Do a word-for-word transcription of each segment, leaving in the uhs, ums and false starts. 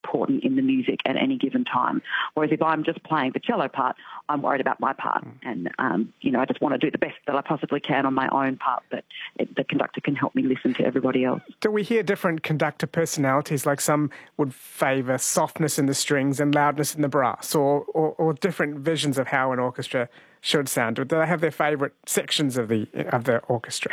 important in the music at any given time. Whereas if I'm just playing the cello part, I'm worried about my part. And, um, you know, I just want to do the best that I possibly can on my own part, but it, the conductor can help me listen to everybody else. Do we hear different conductor personalities, like some would favour softness in the strings and loudness in the brass, or, or, or different visions of how an orchestra should sound? Do they have their favourite sections of the of the orchestra?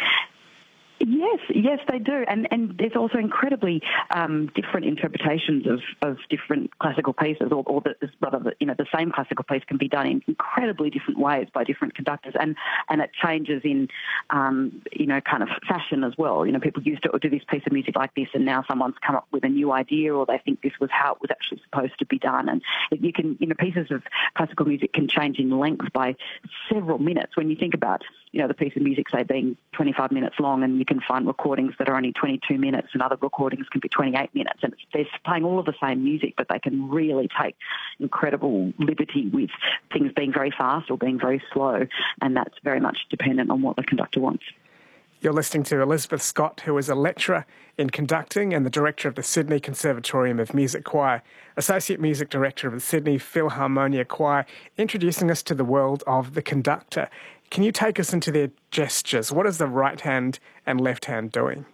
Yes, yes, they do. And and there's also incredibly um, different interpretations of, of different classical pieces, or, or the, rather, the, you know, the same classical piece can be done in incredibly different ways by different conductors, and, and it changes in, um, you know, kind of fashion as well. You know, people used to do this piece of music like this, and now someone's come up with a new idea, or they think this was how it was actually supposed to be done. And you can, you know, pieces of classical music can change in length by several minutes. When you think about, you know, the piece of music, say, being twenty-five minutes long, and you can find recordings that are only twenty-two minutes, and other recordings can be twenty-eight minutes. And they're playing all of the same music, but they can really take incredible liberty with things being very fast or being very slow, and that's very much dependent on what the conductor wants. You're listening to Elizabeth Scott, who is a lecturer in conducting and the director of the Sydney Conservatorium of Music Choir, Associate Music Director of the Sydney Philharmonia Choir, introducing us to the world of the conductor. Can you take us into their gestures? What is the right hand and left hand doing?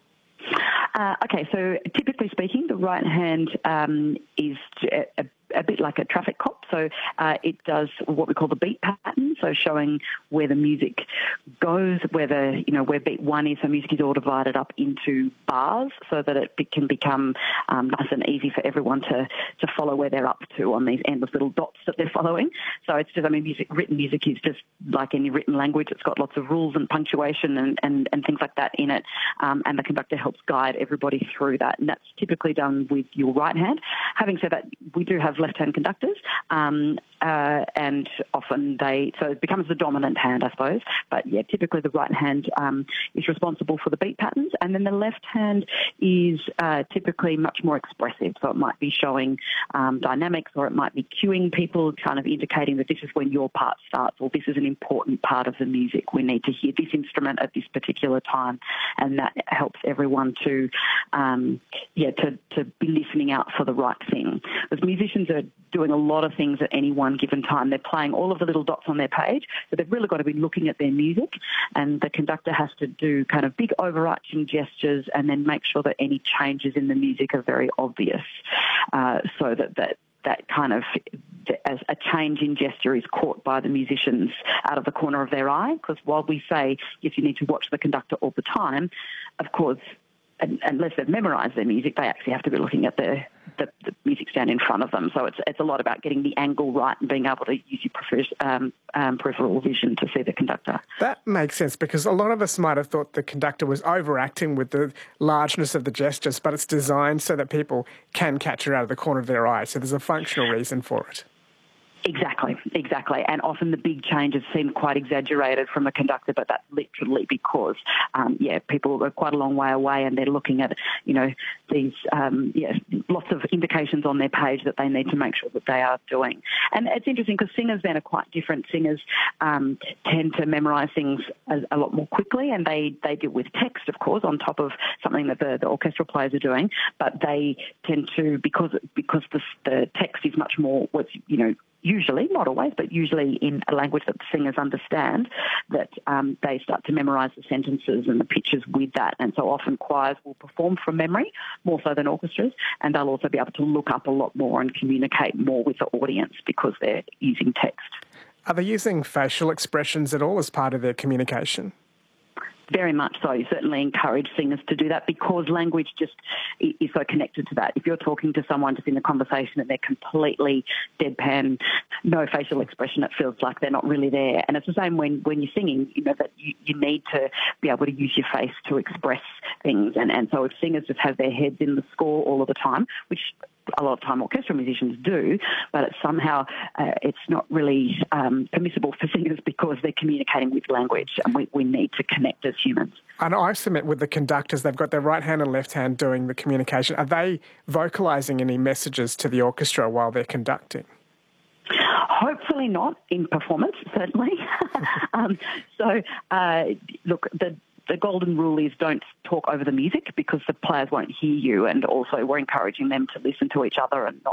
Uh, okay, so typically speaking, the right hand um, is a, a a bit like a traffic cop. So uh, it does what we call the beat pattern, so showing where the music goes, whether, you know, where beat one is. So music is all divided up into bars so that it can become um, nice and easy for everyone to, to follow where they're up to on these endless little dots that they're following. So it's just, I mean, music, written music is just like any written language. It's got lots of rules and punctuation and, and, and things like that in it. Um, and the conductor helps guide everybody through that. And that's typically done with your right hand. Having said that, we do have left-hand conductors, um, uh, and often they, so it becomes the dominant hand, I suppose, but yeah, typically the right hand um, is responsible for the beat patterns, and then the left hand is uh, typically much more expressive, so it might be showing um, dynamics, or it might be cueing people, kind of indicating that this is when your part starts, or this is an important part of the music. We need to hear this instrument at this particular time, and that helps everyone to, um, yeah, to, to be listening out for the right thing. Because musicians are doing a lot of things at any one given time. They're playing all of the little dots on their page, so they've really got to be looking at their music, and the conductor has to do kind of big overarching gestures and then make sure that any changes in the music are very obvious, uh, so that, that that kind of as a change in gesture is caught by the musicians out of the corner of their eye. Because while we say, yes, you need to watch the conductor all the time, of course, unless they've memorised their music, they actually have to be looking at the, the, the music stand in front of them. So it's it's a lot about getting the angle right and being able to use your prefer, um, um, peripheral vision to see the conductor. That makes sense, because a lot of us might have thought the conductor was overacting with the largeness of the gestures, but it's designed so that people can catch it out of the corner of their eye. So there's a functional reason for it. Exactly, exactly. And often the big changes seem quite exaggerated from a conductor, but that's literally because, um, yeah, people are quite a long way away and they're looking at, you know, these, um, yeah, lots of indications on their page that they need to make sure that they are doing. And it's interesting because singers then are quite different. Singers um, tend to memorise things a, a lot more quickly, and they, they deal with text, of course, on top of something that the, the orchestral players are doing, but they tend to, because, because the, the text is much more, what's, you know, usually, not always, but usually in a language that the singers understand, that um, they start to memorise the sentences and the pitches with that. And so often choirs will perform from memory, more so than orchestras, and they'll also be able to look up a lot more and communicate more with the audience because they're using text. Are they using facial expressions at all as part of their communication? Very much so. You certainly encourage singers to do that because language just is so connected to that. If you're talking to someone just in a conversation and they're completely deadpan, no facial expression, it feels like they're not really there. And it's the same when, when you're singing, you know, that you, you need to be able to use your face to express things. And, and so if singers just have their heads in the score all of the time, which a lot of time orchestral musicians do, but it's somehow uh, it's not really um, permissible for singers because they're communicating with language, and we, we need to connect as humans. And I submit with the conductors, they've got their right hand and left hand doing the communication. Are they vocalising any messages to the orchestra while they're conducting? Hopefully not in performance, certainly. um, so, uh, look, the The golden rule is don't talk over the music because the players won't hear you, and also we're encouraging them to listen to each other and not